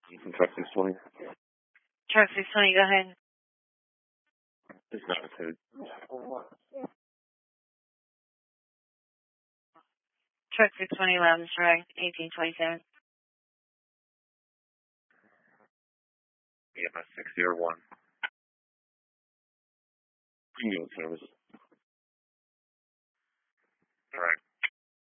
From truck 620. Truck 620, go ahead. It's not a code. Truck 620, Loudon Strike, 1827. EMS 601. Single service.